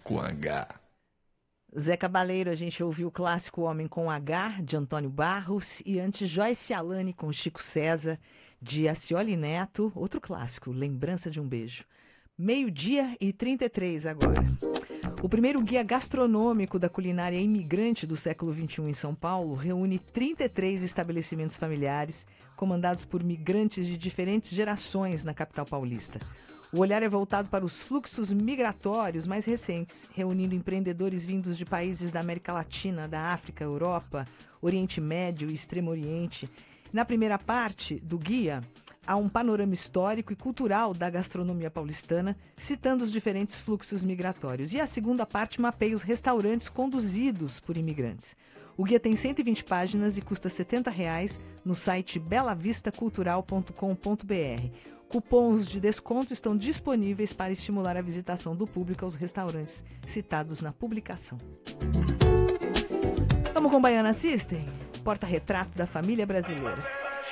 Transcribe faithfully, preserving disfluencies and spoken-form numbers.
com H. Zé Cabaleiro, a gente ouviu o clássico Homem com H, de Antônio Barros, e antes Joyce Alane com Chico César, de Acioli Neto, outro clássico, Lembrança de um Beijo. Meio-dia e trinta e três agora. O primeiro guia gastronômico da culinária imigrante do século vinte e um em São Paulo reúne trinta e três estabelecimentos familiares comandados por migrantes de diferentes gerações na capital paulista. O olhar é voltado para os fluxos migratórios mais recentes, reunindo empreendedores vindos de países da América Latina, da África, Europa, Oriente Médio e Extremo Oriente. Na primeira parte do guia, há um panorama histórico e cultural da gastronomia paulistana, citando os diferentes fluxos migratórios. E a segunda parte mapeia os restaurantes conduzidos por imigrantes. O guia tem cento e vinte páginas e custa setenta reais no site bela vista cultural ponto com ponto b r. Cupons de desconto estão disponíveis para estimular a visitação do público aos restaurantes citados na publicação. Vamos com Baiana System? Porta-retrato da família brasileira.